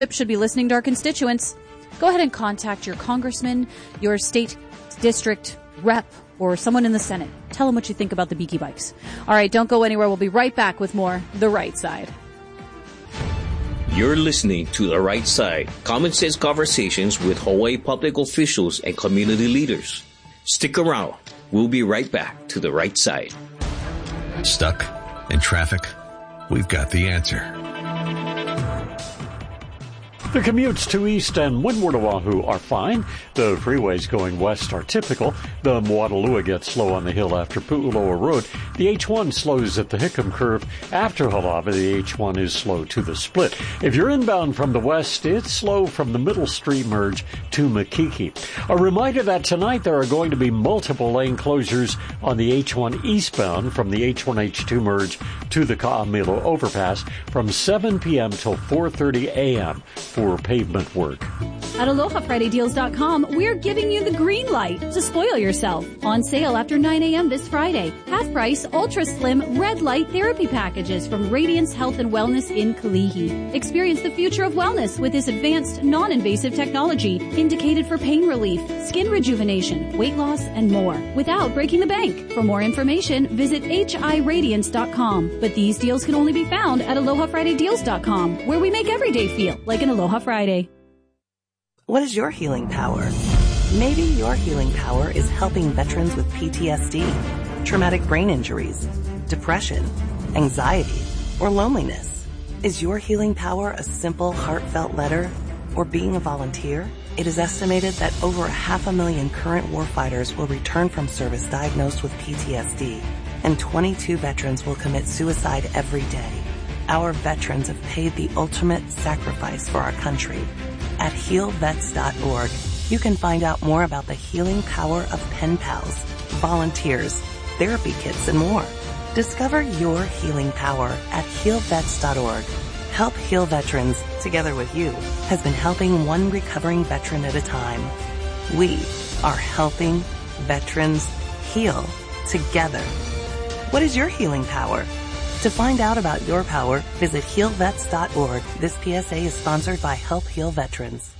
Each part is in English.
should be listening to our constituents. Go ahead and contact your congressman, your state district rep, or someone in the Senate. Tell them what you think about the Beaky Bikes. All right, don't go anywhere. We'll be right back with more The Right Side. You're listening to The Right Side, common sense conversations with Hawaii public officials and community leaders. Stick around. We'll be right back to The Right Side. Stuck in traffic? We've got the answer. The commutes to East and Windward Oahu are fine. The freeways going west are typical. The Moatalua gets slow on the hill after Pu'uloa Road. The H1 slows at the Hickam Curve. After Halava, the H1 is slow to the split. If you're inbound from the west, it's slow from the Middle Street merge to Makiki. A reminder that tonight there are going to be multiple lane closures on the H1 eastbound from the H1-H2 merge to the Ka'amilo overpass from 7 p.m. till 4:30 a.m. for pavement work. At AlohaFridayDeals.com, we're giving you the green light to spoil yourself. On sale after 9 a.m. this Friday. Half price, ultra slim, red light therapy packages from Radiance Health and Wellness in Kalihi. Experience the future of wellness with this advanced, non-invasive technology indicated for pain relief, skin rejuvenation, weight loss, and more without breaking the bank. For more information, visit HIRadiance.com. But these deals can only be found at AlohaFridayDeals.com, where we make every day feel like an Aloha Friday. What is your healing power? Maybe your healing power is helping veterans with PTSD, traumatic brain injuries, depression, anxiety, or loneliness. Is your healing power a simple, heartfelt letter or being a volunteer? It is estimated that over 500,000 current warfighters will return from service diagnosed with PTSD, and 22 veterans will commit suicide every day. Our veterans have paid the ultimate sacrifice for our country. At healvets.org, you can find out more about the healing power of pen pals, volunteers, therapy kits, and more. Discover your healing power at healvets.org. Help Heal Veterans, together with you, has been helping one recovering veteran at a time. We are helping veterans heal together. What is your healing power? To find out about your power, visit healvets.org. This PSA is sponsored by Help Heal Veterans.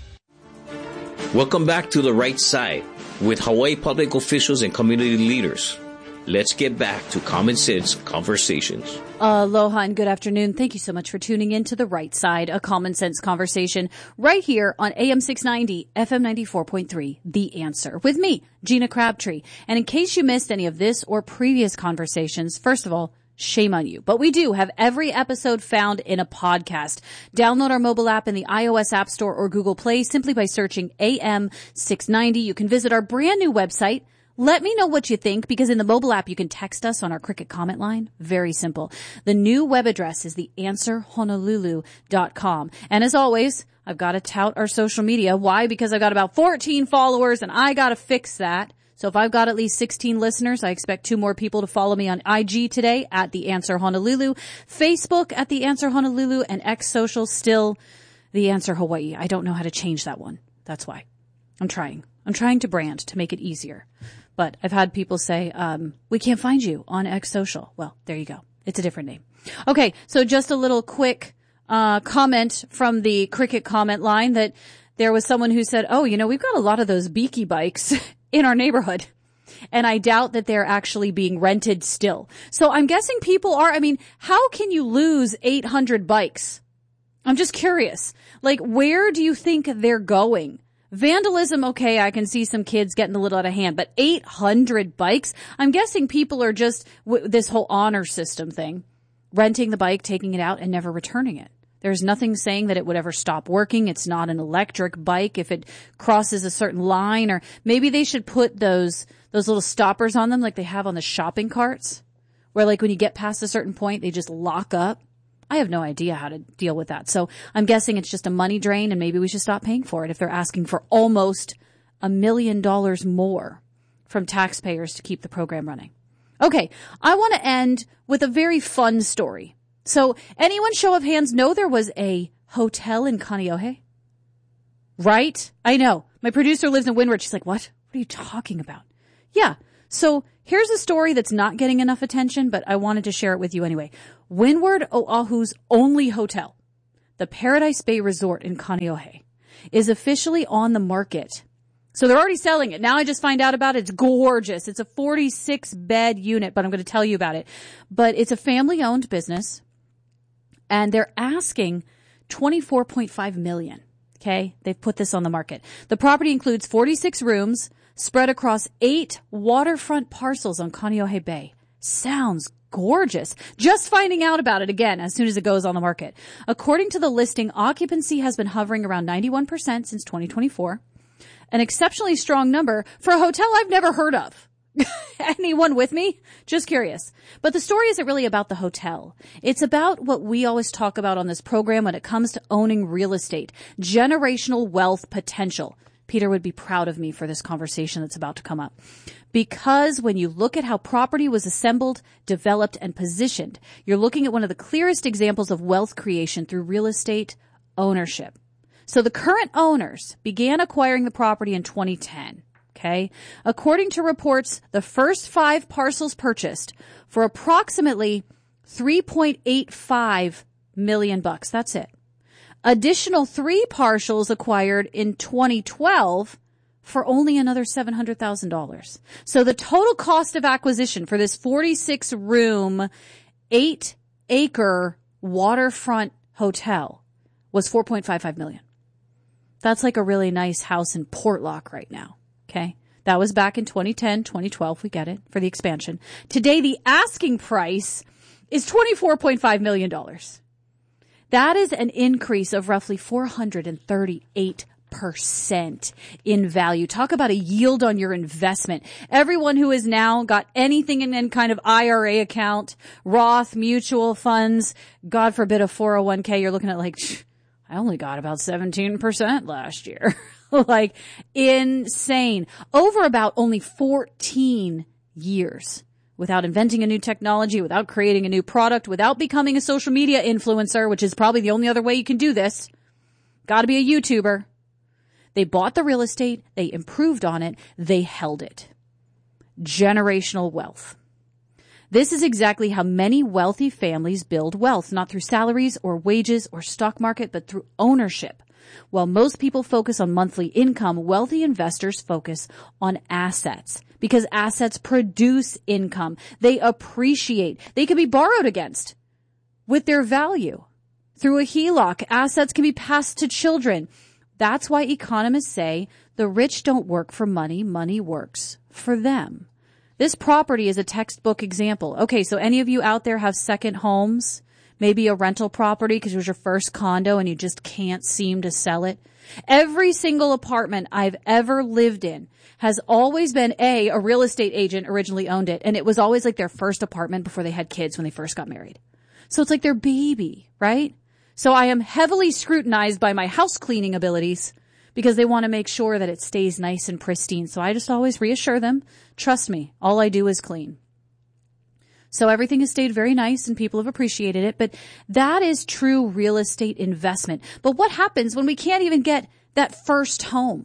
Welcome back to The Right Side with Hawaii public officials and community leaders. Let's get back to common sense conversations. Aloha and good afternoon. Thank you so much for tuning in to The Right Side, a common sense conversation right here on AM 690, FM 94.3, The Answer. With me, Gina Crabtree. And in case you missed any of this or previous conversations, first of all, shame on you. But we do have every episode found in a podcast. Download our mobile app in the iOS App Store or Google Play simply by searching AM 690. You can visit our brand new website. Let me know what you think, because in the mobile app you can text us on our Cricket comment line. Very simple. The new web address is theanswerhonolulu.com. And as always, I've got to tout our social media. Why? Because I've got about 14 followers and I got to fix that. So if I've got at least 16 listeners, I expect 2 more people to follow me on IG today at The Answer Honolulu, Facebook at The Answer Honolulu, and X social still The Answer Hawaii. I don't know how to change that one. That's why. I'm trying to brand to make it easier. But I've had people say, we can't find you on X social. Well, there you go. It's a different name. Okay. So just a little quick, comment from the Cricket comment line that there was someone who said, oh, we've got a lot of those Beaky bikes in our neighborhood. And I doubt that they're actually being rented still. So I'm guessing people are, how can you lose 800 bikes? I'm just curious. Like, where do you think they're going? Vandalism, okay, I can see some kids getting a little out of hand, but 800 bikes? I'm guessing people are just, this whole honor system thing, renting the bike, taking it out, and never returning it. There's nothing saying that it would ever stop working. It's not an electric bike if it crosses a certain line, or maybe they should put those little stoppers on them like they have on the shopping carts, where like when you get past a certain point, they just lock up. I have no idea how to deal with that. So I'm guessing it's just a money drain, and maybe we should stop paying for it if they're asking for almost $1 million more from taxpayers to keep the program running. Okay, I want to end with a very fun story. So anyone, show of hands, know there was a hotel in Kaneohe? Right? I know. My producer lives in Windward. She's like, what? What are you talking about? Yeah. So here's a story that's not getting enough attention, but I wanted to share it with you anyway. Windward Oahu's only hotel. the Paradise Bay Resort in Kaneohe is officially on the market. So they're already selling it. Now I just find out about it. It's gorgeous. It's a 46-bed unit, but I'm going to tell you about it. But it's a family-owned business, and they're asking $24.5 million. Okay? They've put this on the market. The property includes 46 rooms spread across 8 waterfront parcels on Kaneohe Bay. Sounds gorgeous. Just finding out about it again as soon as it goes on the market. According to the listing, occupancy has been hovering around 91% since 2024. An exceptionally strong number for a hotel I've never heard of. Anyone with me? Just curious. But the story isn't really about the hotel. It's about what we always talk about on this program when it comes to owning real estate. Generational wealth potential. Peter would be proud of me for this conversation that's about to come up. Because when you look at how property was assembled, developed, and positioned, you're looking at one of the clearest examples of wealth creation through real estate ownership. So the current owners began acquiring the property in 2010. Okay. According to reports, the first 5 parcels purchased for approximately $3.85 million. That's it. Additional 3 parcels acquired in 2012 for only another $700,000. So the total cost of acquisition for this 46-room, 8-acre waterfront hotel was $4.55 million. That's like a really nice house in Portlock right now. Okay. That was back in 2010, 2012. We get it for the expansion. Today, the asking price is $24.5 million. That is an increase of roughly 438% in value. Talk about a yield on your investment. Everyone who has now got anything in any kind of IRA account, Roth, mutual funds, God forbid a 401k, you're looking at like, I only got about 17% last year. Like insane. Over about only 14 years. Without inventing a new technology, without creating a new product, without becoming a social media influencer, which is probably the only other way you can do this. Got to be a YouTuber. They bought the real estate. They improved on it. They held it. Generational wealth. This is exactly how many wealthy families build wealth, not through salaries or wages or stock market, but through ownership. While most people focus on monthly income, wealthy investors focus on assets because assets produce income. They appreciate. They can be borrowed against with their value. Through a HELOC, assets can be passed to children. That's why economists say the rich don't work for money. Money works for them. This property is a textbook example. Okay, so any of you out there have second homes? Maybe a rental property because it was your first condo and you just can't seem to sell it. Every single apartment I've ever lived in has always been a real estate agent originally owned it. And it was always like their first apartment before they had kids when they first got married. So it's like their baby, right? So I am heavily scrutinized by my house cleaning abilities because they want to make sure that it stays nice and pristine. So I just always reassure them, trust me, all I do is clean. So everything has stayed very nice and people have appreciated it, but that is true real estate investment. But what happens when we can't even get that first home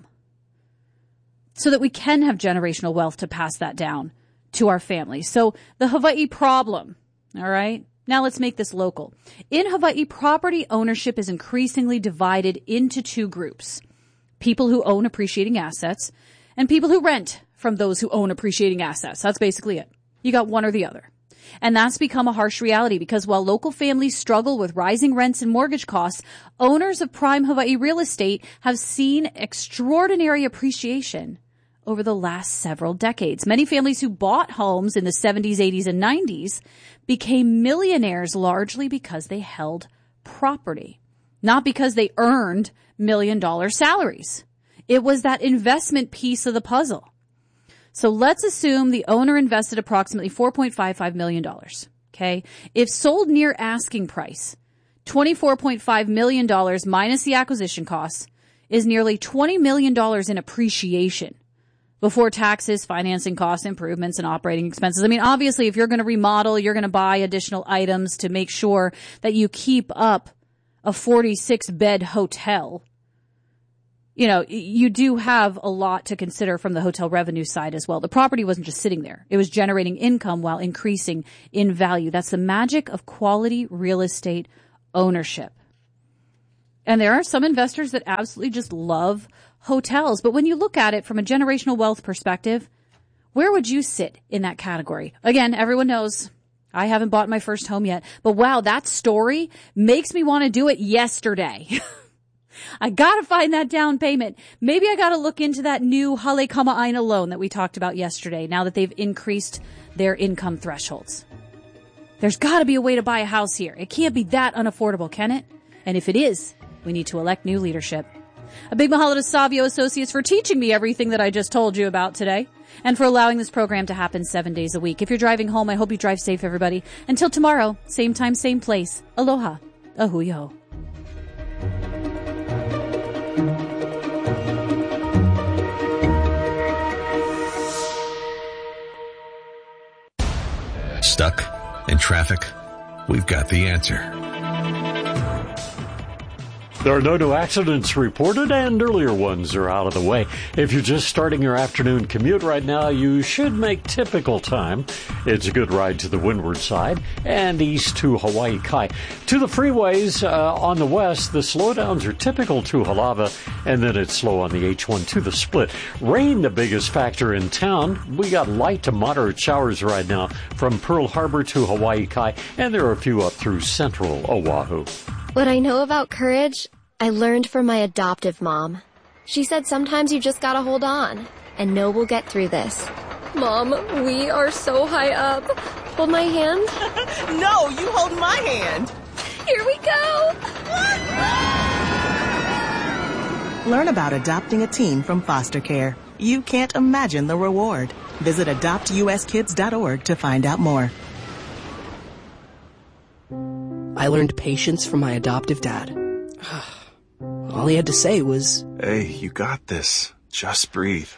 so that we can have generational wealth to pass that down to our family? So the Hawaii problem, all right? Now let's make this local. In Hawaii, property ownership is increasingly divided into 2 groups. People who own appreciating assets and people who rent from those who own appreciating assets. That's basically it. You got one or the other. And that's become a harsh reality because while local families struggle with rising rents and mortgage costs, owners of prime Hawaii real estate have seen extraordinary appreciation over the last several decades. Many families who bought homes in the 70s, 80s, and 90s became millionaires largely because they held property, not because they earned million-dollar salaries. It was that investment piece of the puzzle. So let's assume the owner invested approximately $4.55 million. Okay. If sold near asking price, $24.5 million minus the acquisition costs is nearly $20 million in appreciation before taxes, financing costs, improvements, and operating expenses. I mean, obviously, if you're going to remodel, you're going to buy additional items to make sure that you keep up a 46-bed hotel. You know, you do have a lot to consider from the hotel revenue side as well. The property wasn't just sitting there. It was generating income while increasing in value. That's the magic of quality real estate ownership. And there are some investors that absolutely just love hotels. But when you look at it from a generational wealth perspective, where would you sit in that category? Again, everyone knows I haven't bought my first home yet. But wow, that story makes me want to do it yesterday. I got to find that down payment. Maybe I got to look into that new Hale Kama'aina loan that we talked about yesterday, now that they've increased their income thresholds. There's got to be a way to buy a house here. It can't be that unaffordable, can it? And if it is, we need to elect new leadership. A big mahalo to Savio Associates for teaching me everything that I just told you about today, and for allowing this program to happen 7 days a week. If you're driving home, I hope you drive safe, everybody. Until tomorrow, same time, same place. Aloha. Ahui ho. Stuck in traffic? We've got the answer. There are no new accidents reported, and earlier ones are out of the way. If you're just starting your afternoon commute right now, you should make typical time. It's a good ride to the windward side and east to Hawaii Kai. To the freeways on the west, the slowdowns are typical to Halava, and then it's slow on the H1 to the split. Rain, the biggest factor in town. We got light to moderate showers right now from Pearl Harbor to Hawaii Kai, and there are a few up through central Oahu. What I know about courage, I learned from my adoptive mom. She said sometimes you just gotta hold on and know we'll get through this. Mom, we are so high up. Hold my hand. No, you hold my hand. Here we go. Learn about adopting a teen from foster care. You can't imagine the reward. Visit adoptuskids.org to find out more. I learned patience from my adoptive dad. All he had to say was, "Hey, you got this. Just breathe."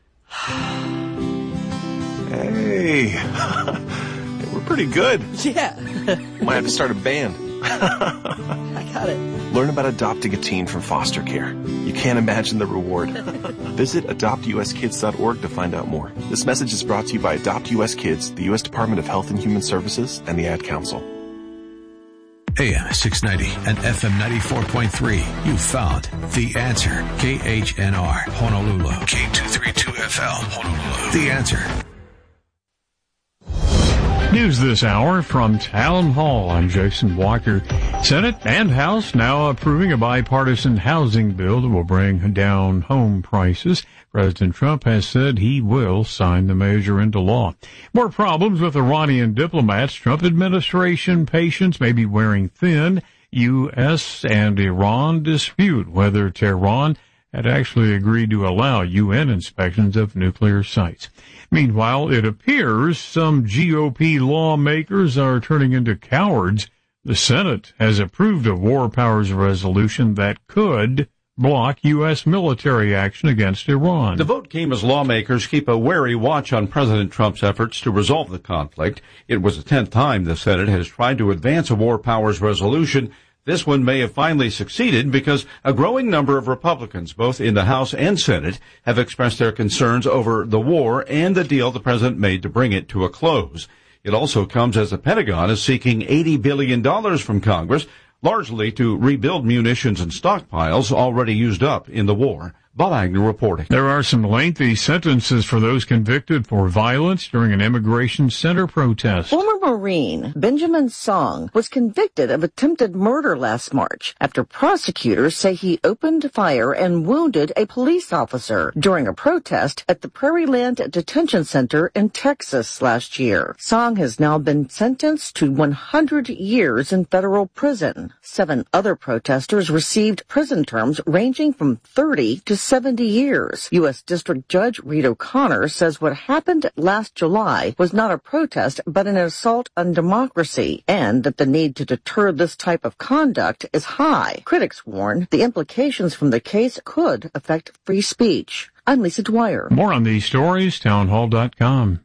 Hey, we're pretty good. yeah. Might have to start a band. I got it. Learn about adopting a teen from foster care. You can't imagine the reward. Visit adoptuskids.org to find out more. This message is brought to you by Adopt US Kids, the U.S. Department of Health and Human Services, and the Ad Council. AM 690 and FM 94.3. You found the answer. KHNR, Honolulu. K232FL, Honolulu. The answer. News this hour from Town Hall. I'm Jason Walker. Senate and House now approving a bipartisan housing bill that will bring down home prices. President Trump has said he will sign the measure into law. More problems with Iranian diplomats. Trump administration patience may be wearing thin. U.S. and Iran dispute whether Tehran had actually agreed to allow UN inspections of nuclear sites. Meanwhile, it appears some GOP lawmakers are turning into cowards. The Senate has approved a war powers resolution that could block U.S. military action against Iran. The vote came as lawmakers keep a wary watch on President Trump's efforts to resolve the conflict. It was the 10th time the Senate has tried to advance a war powers resolution. This one may have finally succeeded because a growing number of Republicans, both in the House and Senate, have expressed their concerns over the war and the deal the president made to bring it to a close. It also comes as the Pentagon is seeking $80 billion from Congress, largely to rebuild munitions and stockpiles already used up in the war. Bob Agnew reporting. There are some lengthy sentences for those convicted for violence during an immigration center protest. Former Marine Benjamin Song was convicted of attempted murder last March after prosecutors say he opened fire and wounded a police officer during a protest at the Prairie Land Detention Center in Texas last year. Song has now been sentenced to 100 years in federal prison. 7 other protesters received prison terms ranging from 30 to 70 years. U.S. District Judge Reed O'Connor says what happened last July was not a protest but an assault on democracy, and that the need to deter this type of conduct is high. Critics warn the implications from the case could affect free speech. I'm Lisa Dwyer. More on these stories, townhall.com.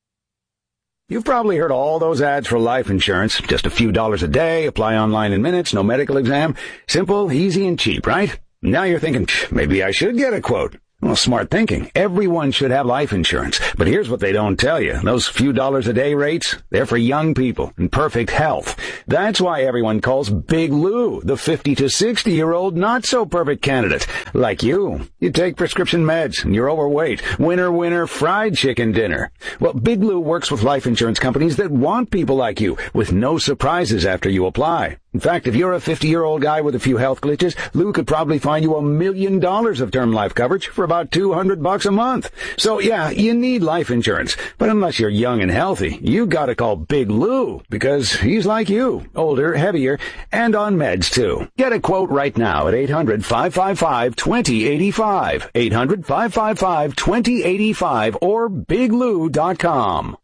You've probably heard all those ads for life insurance. Just a few dollars a day, apply online in minutes, no medical exam. Simple, easy, and cheap, right? Now you're thinking, maybe I should get a quote. Well, smart thinking. Everyone should have life insurance. But here's what they don't tell you. Those few dollars a day rates, they're for young people in perfect health. That's why everyone calls Big Lou the 50 to 60-year-old not-so-perfect candidate. Like you. You take prescription meds and you're overweight. Winner, fried chicken dinner. Well, Big Lou works with life insurance companies that want people like you with no surprises after you apply. In fact, if you're a 50-year-old guy with a few health glitches, Lou could probably find you $1 million of term life coverage for about $200 a month. So yeah, you need life insurance. But unless you're young and healthy, you gotta call Big Lou because he's like you, older, heavier, and on meds too. Get a quote right now at 800-555-2085. 800-555-2085 or biglou.com.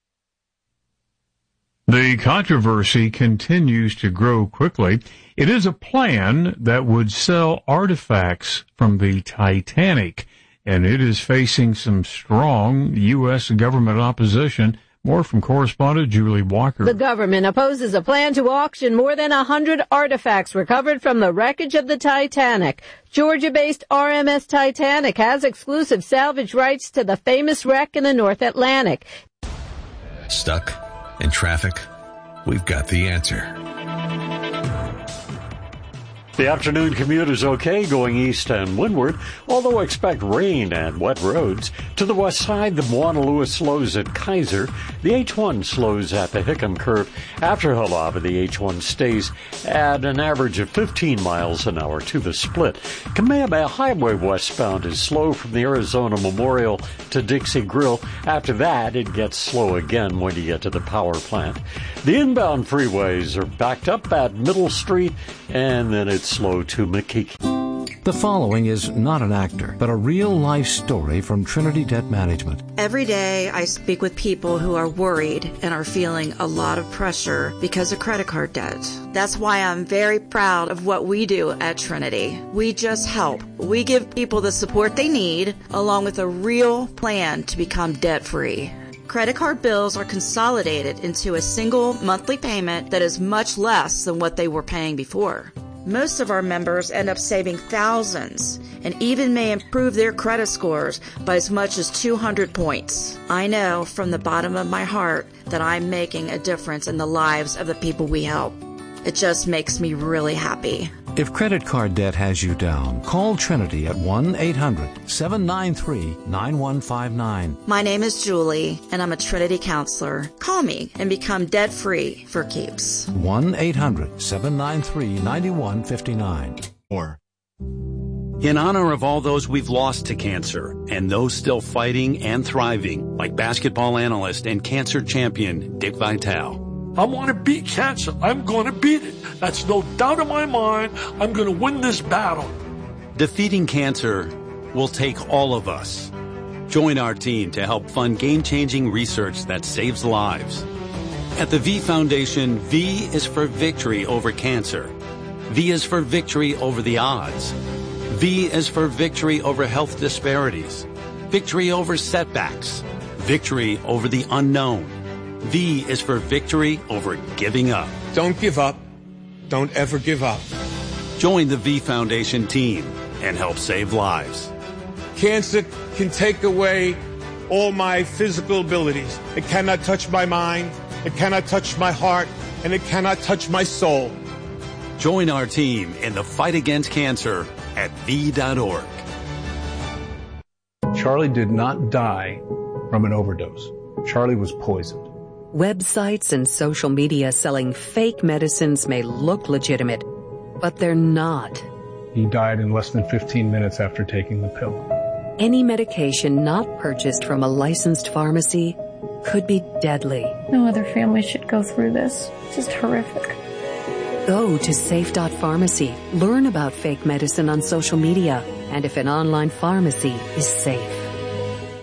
The controversy continues to grow quickly. It is a plan that would sell artifacts from the Titanic, and it is facing some strong U.S. government opposition. More from correspondent Julie Walker. The government opposes a plan to auction more than 100 artifacts recovered from the wreckage of the Titanic. Georgia-based RMS Titanic has exclusive salvage rights to the famous wreck in the North Atlantic. Stuck in traffic? We've got the answer. The afternoon commute is okay going east and windward, although expect rain and wet roads. To the west side, the Moanalua slows at Kaiser. The H1 slows at the Hickam Curve. After Halava, the H1 stays at an average of 15 miles an hour to the split. Kamehameha Highway westbound is slow from the Arizona Memorial to Dixie Grill. After that, it gets slow again when you get to the power plant. The inbound freeways are backed up at Middle Street, and then it's slow to Makiki. The following is not an actor, but a real-life story from Trinity Debt Management. Every day I speak with people who are worried and are feeling a lot of pressure because of credit card debt. That's why I'm very proud of what we do at Trinity. We just help. We give people the support they need, along with a real plan to become debt-free. Credit card bills are consolidated into a single monthly payment that is much less than what they were paying before. Most of our members end up saving thousands and even may improve their credit scores by as much as 200 points. I know from the bottom of my heart that I'm making a difference in the lives of the people we help. It just makes me really happy. If credit card debt has you down, call Trinity at 1-800-793-9159. My name is Julie, and I'm a Trinity counselor. Call me and become debt-free for keeps. 1-800-793-9159. In honor of all those we've lost to cancer and those still fighting and thriving, like basketball analyst and cancer champion Dick Vitale. I want to beat cancer. I'm going to beat it. That's no doubt in my mind. I'm going to win this battle. Defeating cancer will take all of us. Join our team to help fund game-changing research that saves lives. At the V Foundation, V is for victory over cancer. V is for victory over the odds. V is for victory over health disparities. Victory over setbacks. Victory over the unknown. V is for victory over giving up. Don't give up. Don't ever give up. Join the V Foundation team and help save lives. Cancer can take away all my physical abilities. It cannot touch my mind. It cannot touch my heart. And it cannot touch my soul. Join our team in the fight against cancer at V.org. Charlie did not die from an overdose. Charlie was poisoned. Websites and social media selling fake medicines may look legitimate, but they're not. He died in less than 15 minutes after taking the pill. Any medication not purchased from a licensed pharmacy could be deadly. No other family should go through this. It's just horrific. Go to safe.pharmacy. Learn about fake medicine on social media and if an online pharmacy is safe.